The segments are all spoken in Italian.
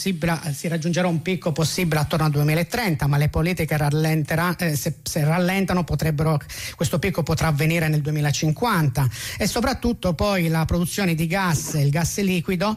si raggiungerà un picco possibile attorno al 2030, ma le politiche se rallentano questo picco potrà avvenire nel 2050, e soprattutto poi la produzione di gas, il gas liquido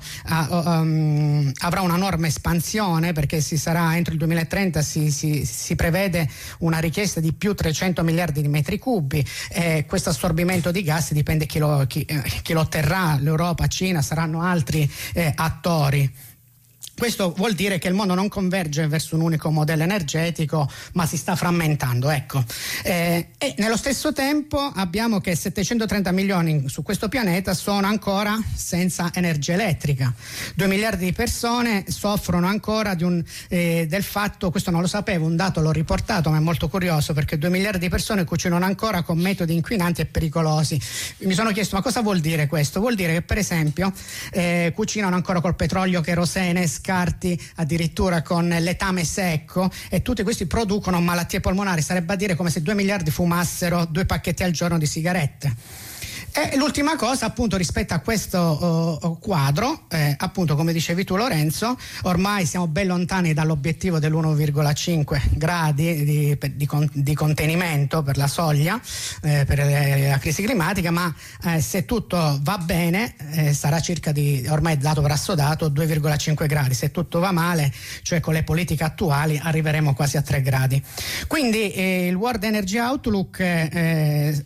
avrà una enorme espansione, perché entro il 2030 si prevede una richiesta di più 300 miliardi di metri cubi, e questo assorbimento di gas dipende chi lo otterrà, l'Europa, Cina, saranno altri attori. Questo vuol dire che il mondo non converge verso un unico modello energetico, ma si sta frammentando, ecco. E nello stesso tempo abbiamo che 730 milioni su questo pianeta sono ancora senza energia elettrica. 2 miliardi di persone soffrono ancora del fatto, questo non lo sapevo, un dato l'ho riportato, ma è molto curioso, perché 2 miliardi di persone cucinano ancora con metodi inquinanti e pericolosi. Mi sono chiesto, ma cosa vuol dire questo? Vuol dire che, per esempio, cucinano ancora col petrolio, kerosene, scarti, addirittura con letame secco, e tutti questi producono malattie polmonari. Sarebbe a dire come se 2 miliardi fumassero 2 pacchetti al giorno di sigarette. E l'ultima cosa, appunto, rispetto a questo quadro, appunto, come dicevi tu, Lorenzo, ormai siamo ben lontani dall'obiettivo dell'1,5 gradi di contenimento per la soglia, per la crisi climatica, ma se tutto va bene sarà ormai dato per assodato, 2,5 gradi. Se tutto va male, cioè con le politiche attuali, arriveremo quasi a 3 gradi. Quindi il World Energy Outlook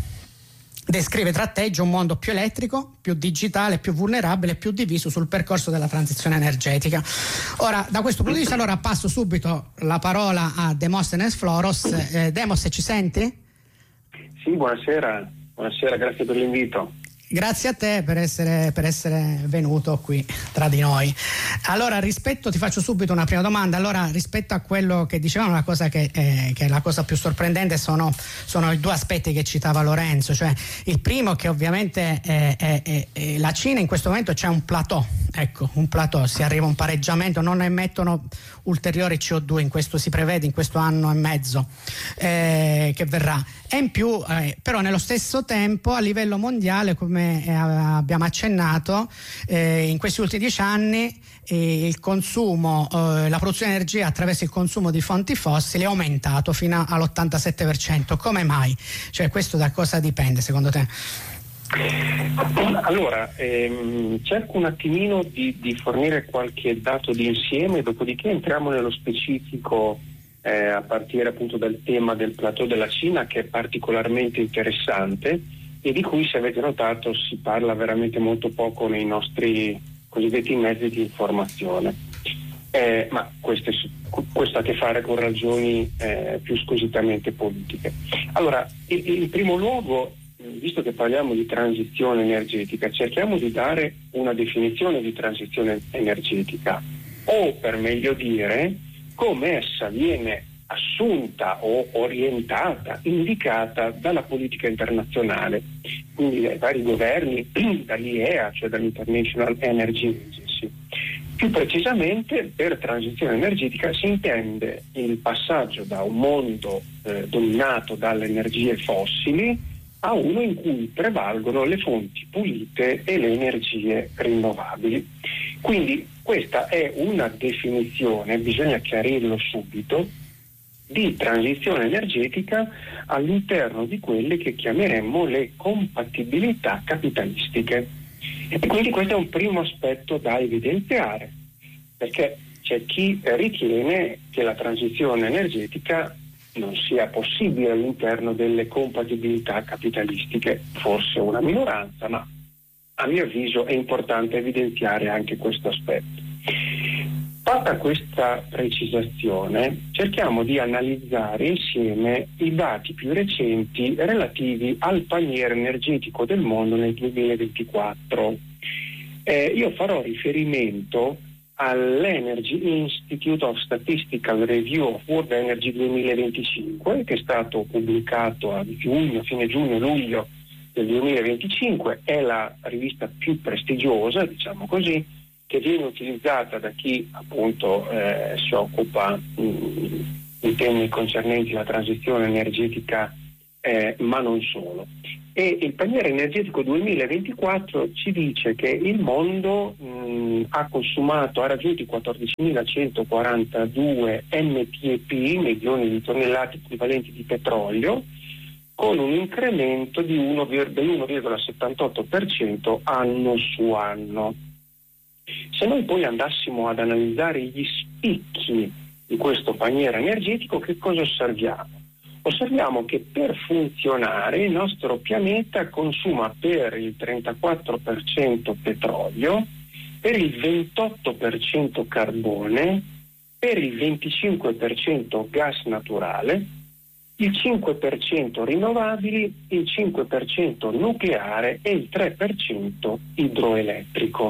tratteggia un mondo più elettrico, più digitale, più vulnerabile, più diviso sul percorso della transizione energetica. Ora, da questo punto di vista, passo subito la parola a Demostenes Floros. Demos, ci senti? Sì, buonasera, grazie per l'invito. Grazie a te per essere venuto qui tra di noi. Allora, ti faccio subito una prima domanda. Allora, rispetto a quello che dicevamo, la cosa che è la cosa più sorprendente sono i 2 aspetti che citava Lorenzo. Cioè, il primo, che ovviamente è la Cina in questo momento c'è un plateau, si arriva a un pareggiamento, non emettono ulteriori CO2 si prevede in questo anno e mezzo che verrà. E in più, però, nello stesso tempo, a livello mondiale, come abbiamo accennato, in questi ultimi 10 anni il consumo, la produzione di energia attraverso il consumo di fonti fossili è aumentato fino all'87%. Come mai? Cioè, questo da cosa dipende secondo te? Allora, cerco un attimino di fornire qualche dato di insieme, dopodiché entriamo nello specifico a partire appunto dal tema del plateau della Cina, che è particolarmente interessante e di cui, se avete notato, si parla veramente molto poco nei nostri cosiddetti mezzi di informazione. Ma questo ha a che fare con ragioni più squisitamente politiche. Allora, in primo luogo, visto che parliamo di transizione energetica, cerchiamo di dare una definizione di transizione energetica, o per meglio dire come essa viene assunta o orientata, indicata dalla politica internazionale, quindi dai vari governi, dall'IEA, cioè dall'International Energy Agency. Più precisamente, per transizione energetica si intende il passaggio da un mondo dominato dalle energie fossili a uno in cui prevalgono le fonti pulite e le energie rinnovabili. Quindi questa è una definizione, bisogna chiarirlo subito, di transizione energetica all'interno di quelle che chiameremmo le compatibilità capitalistiche. E quindi questo è un primo aspetto da evidenziare, perché c'è chi ritiene che la transizione energetica non sia possibile all'interno delle compatibilità capitalistiche, forse una minoranza, ma a mio avviso è importante evidenziare anche questo aspetto. Fatta questa precisazione, cerchiamo di analizzare insieme i dati più recenti relativi al paniere energetico del mondo nel 2024. Io farò riferimento all'Energy Institute of Statistical Review of World Energy 2025, che è stato pubblicato a fine giugno-luglio del 2025, è la rivista più prestigiosa, diciamo così, che viene utilizzata da chi appunto si occupa di temi concernenti la transizione energetica, ma non solo. E il paniere energetico 2024 ci dice che il mondo ha raggiunto i 14.142 MTEP, milioni di tonnellate equivalenti di petrolio, con un incremento dell'1,78% anno su anno. Se noi poi andassimo ad analizzare gli spicchi di questo paniere energetico, che cosa osserviamo? Osserviamo che per funzionare il nostro pianeta consuma per il 34% petrolio, per il 28% carbone, per il 25% gas naturale, il 5% rinnovabili, il 5% nucleare e il 3% idroelettrico.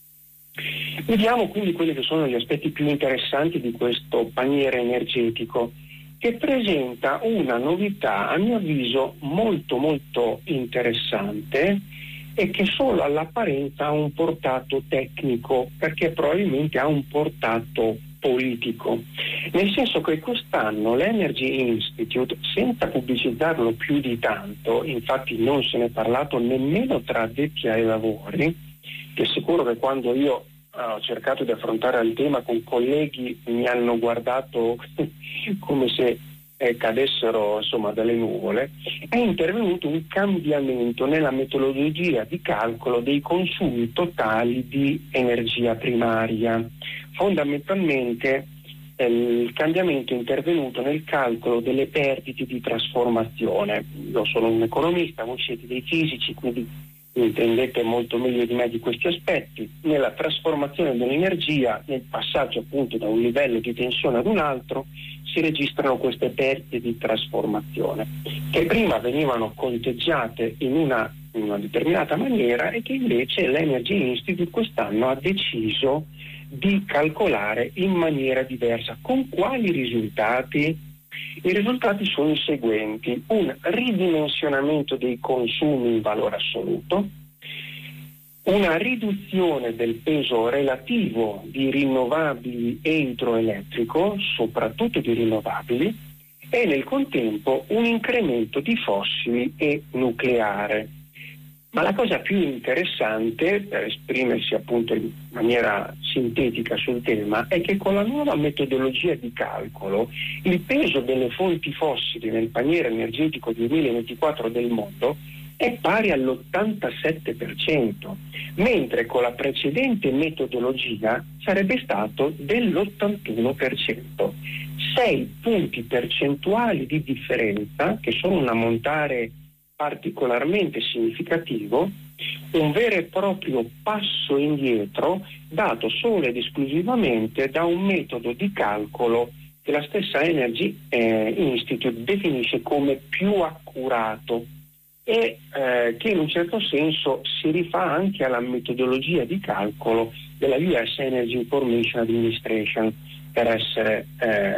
Vediamo quindi quelli che sono gli aspetti più interessanti di questo paniere energetico, che presenta una novità, a mio avviso, molto molto interessante e che solo all'apparenza ha un portato tecnico, perché probabilmente ha un portato politico. Nel senso che quest'anno l'Energy Institute, senza pubblicizzarlo più di tanto, infatti non se ne è parlato nemmeno tra addetti ai lavori, che è sicuro che quando io ho cercato di affrontare il tema con colleghi mi hanno guardato come se cadessero dalle nuvole, è intervenuto un cambiamento nella metodologia di calcolo dei consumi totali di energia primaria. Fondamentalmente il cambiamento è intervenuto nel calcolo delle perdite di trasformazione. Io sono un economista, voi siete dei fisici, quindi intendete molto meglio di me di questi aspetti. Nella trasformazione dell'energia, nel passaggio appunto da un livello di tensione ad un altro, si registrano queste perdite di trasformazione che prima venivano conteggiate in una determinata maniera e che invece l'Energy Institute quest'anno ha deciso di calcolare in maniera diversa. Con quali risultati? I risultati sono i seguenti: un ridimensionamento dei consumi in valore assoluto, una riduzione del peso relativo di rinnovabili e idroelettrico, soprattutto di rinnovabili, e nel contempo un incremento di fossili e nucleare. Ma la cosa più interessante, per esprimersi appunto in maniera sintetica sul tema, è che con la nuova metodologia di calcolo il peso delle fonti fossili nel paniere energetico 2024 del mondo è pari all'87%, mentre con la precedente metodologia sarebbe stato dell'81%. 6 punti percentuali di differenza, che sono un ammontare particolarmente significativo, un vero e proprio passo indietro dato solo ed esclusivamente da un metodo di calcolo che la stessa Energy Institute definisce come più accurato e che in un certo senso si rifà anche alla metodologia di calcolo della US Energy Information Administration, per essere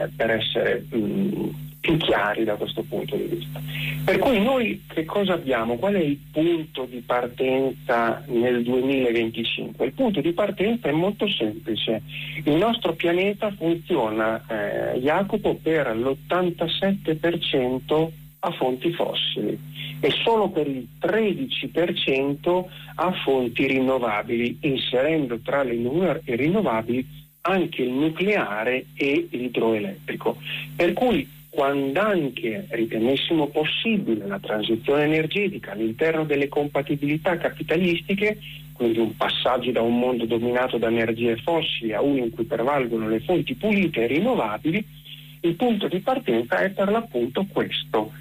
più chiari da questo punto di vista. Per cui noi che cosa abbiamo? Qual è il punto di partenza nel 2025? Il punto di partenza è molto semplice. Il nostro pianeta funziona, Jacopo, per l'87% a fonti fossili e solo per il 13% a fonti rinnovabili, inserendo tra le rinnovabili anche il nucleare e l'idroelettrico. Per cui quando anche ritenessimo possibile la transizione energetica all'interno delle compatibilità capitalistiche, quindi un passaggio da un mondo dominato da energie fossili a uno in cui prevalgono le fonti pulite e rinnovabili, il punto di partenza è per l'appunto questo,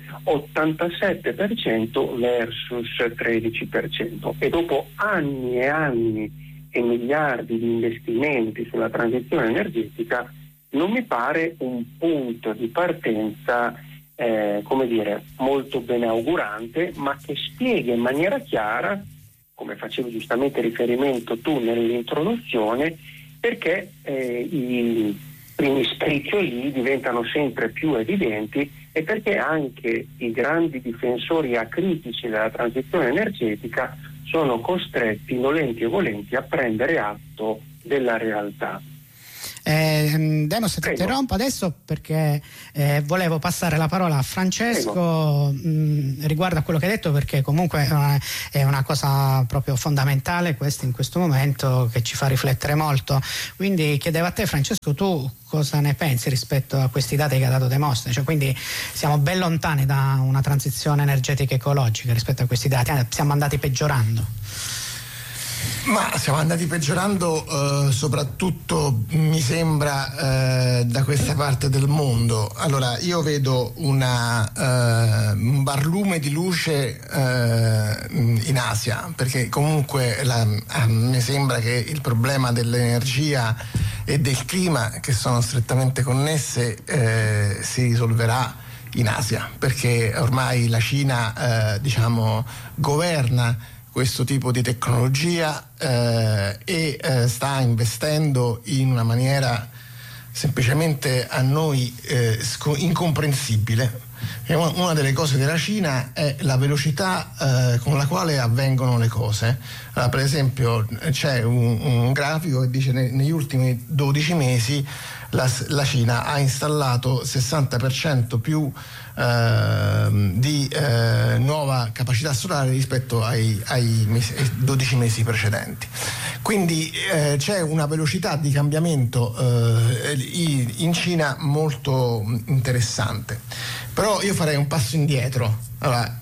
87% versus 13%. E dopo anni e anni e miliardi di investimenti sulla transizione energetica, non mi pare un punto di partenza molto beneaugurante, ma che spiega in maniera chiara, come facevi giustamente riferimento tu nell'introduzione, perché i primi spiccioli diventano sempre più evidenti e perché anche i grandi difensori acritici della transizione energetica sono costretti, nolenti e volenti, a prendere atto della realtà. Demos, ti interrompo adesso perché volevo passare la parola a Francesco riguardo a quello che hai detto, perché comunque è una cosa proprio fondamentale questa in questo momento, che ci fa riflettere molto. Quindi chiedevo a te, Francesco, tu cosa ne pensi rispetto a questi dati che ha dato Demostene? Cioè, quindi siamo ben lontani da una transizione energetica ecologica rispetto a questi dati, siamo andati peggiorando. Ma siamo andati peggiorando soprattutto, mi sembra, da questa parte del mondo. Allora, io vedo un barlume di luce in Asia, perché comunque mi sembra che il problema dell'energia e del clima, che sono strettamente connesse, si risolverà in Asia, perché ormai la Cina governa questo tipo di tecnologia e sta investendo in una maniera semplicemente a noi incomprensibile. E una delle cose della Cina è la velocità con la quale avvengono le cose. Allora, per esempio, c'è un grafico che dice negli ultimi 12 mesi la Cina ha installato 60% più di nuova capacità solare rispetto ai 12 mesi precedenti. Quindi c'è una velocità di cambiamento in Cina molto interessante. Però io farei un passo indietro. Allora,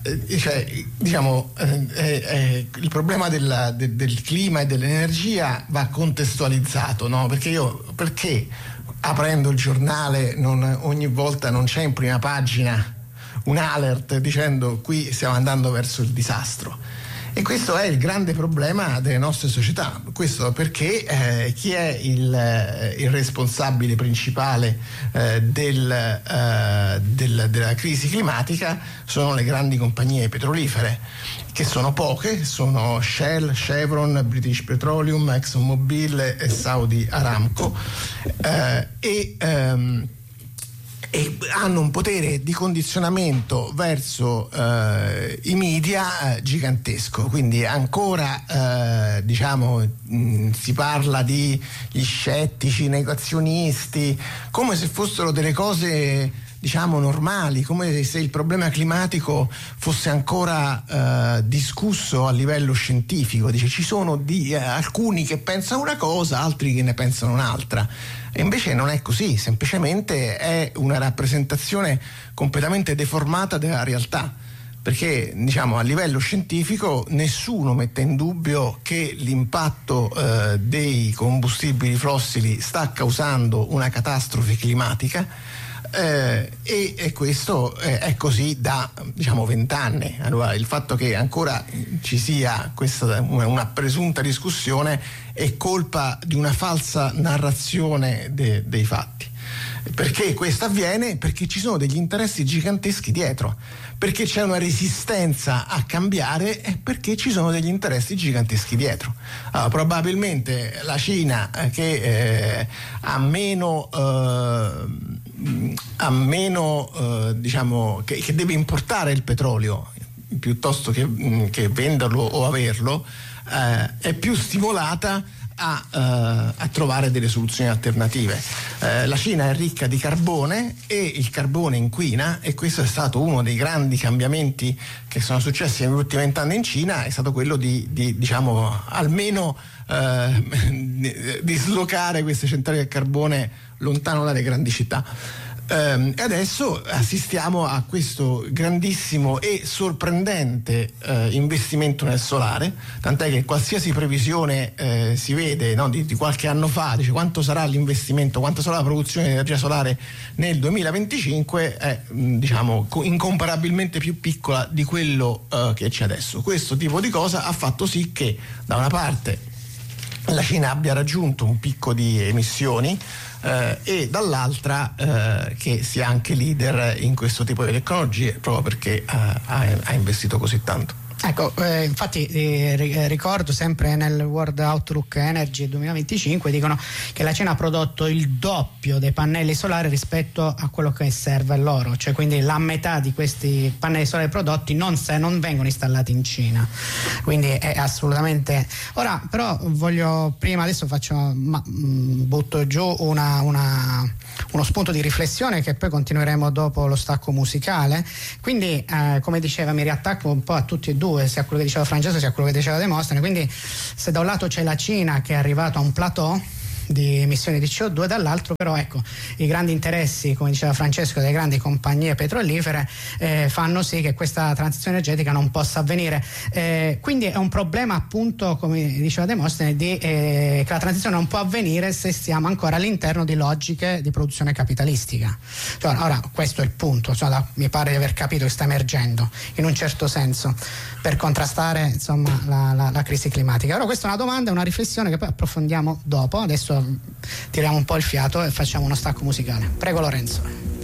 il problema del clima e dell'energia va contestualizzato, no? Perché aprendo il giornale ogni volta non c'è in prima pagina un alert dicendo qui stiamo andando verso il disastro? E questo è il grande problema delle nostre società. Questo perché chi è il responsabile principale della crisi climatica sono le grandi compagnie petrolifere, che sono poche, sono Shell, Chevron, British Petroleum, ExxonMobil e Saudi Aramco, e hanno un potere di condizionamento verso i media gigantesco. Quindi ancora si parla di gli scettici, negazionisti, come se fossero delle cose normali, come se il problema climatico fosse ancora discusso a livello scientifico. Dice ci sono alcuni che pensano una cosa, altri che ne pensano un'altra, e invece non è così, semplicemente è una rappresentazione completamente deformata della realtà, perché a livello scientifico nessuno mette in dubbio che l'impatto dei combustibili fossili sta causando una catastrofe climatica. E questo è così da 20 anni. Allora, il fatto che ancora ci sia questa una presunta discussione è colpa di una falsa narrazione dei fatti. Perché questo avviene? Perché ci sono degli interessi giganteschi dietro, perché c'è una resistenza a cambiare e perché ci sono degli interessi giganteschi dietro. Allora, probabilmente la Cina che ha meno che deve importare il petrolio piuttosto che venderlo o averlo, è più stimolata a trovare delle soluzioni alternative. La Cina è ricca di carbone e il carbone inquina, e questo è stato uno dei grandi cambiamenti che sono successi negli ultimi 20 anni in Cina, è stato quello di almeno dislocare queste centrali del carbone lontano dalle grandi città. E adesso assistiamo a questo grandissimo e sorprendente investimento nel solare, tant'è che qualsiasi previsione si vede, no, di qualche anno fa, dice quanto sarà l'investimento, quanto sarà la produzione di energia solare nel 2025, è incomparabilmente più piccola di quello che c'è adesso. Questo tipo di cosa ha fatto sì che da una parte la Cina abbia raggiunto un picco di emissioni e dall'altra che sia anche leader in questo tipo di tecnologie, proprio perché ha investito così tanto. Ecco, infatti ricordo sempre nel World Outlook Energy 2025 dicono che la Cina ha prodotto il doppio dei pannelli solari rispetto a quello che serve loro, cioè quindi la metà di questi pannelli solari prodotti non vengono installati in Cina, quindi è assolutamente. Ora però adesso butto giù uno spunto di riflessione che poi continueremo dopo lo stacco musicale, quindi come diceva mi riattacco un po' a tutti e due, sia quello che diceva Francesco sia quello che diceva Demostene. Quindi se da un lato c'è la Cina che è arrivata a un plateau di emissioni di CO2, dall'altro però ecco i grandi interessi, come diceva Francesco, delle grandi compagnie petrolifere fanno sì che questa transizione energetica non possa avvenire, quindi è un problema, appunto, come diceva Demostene, che la transizione non può avvenire se stiamo ancora all'interno di logiche di produzione capitalistica. Cioè, ora questo è il punto, mi pare di aver capito che sta emergendo in un certo senso per contrastare, insomma, la crisi climatica. Ora questa è una domanda, una riflessione che poi approfondiamo dopo. Adesso tiriamo un po' il fiato e facciamo uno stacco musicale. Prego Lorenzo.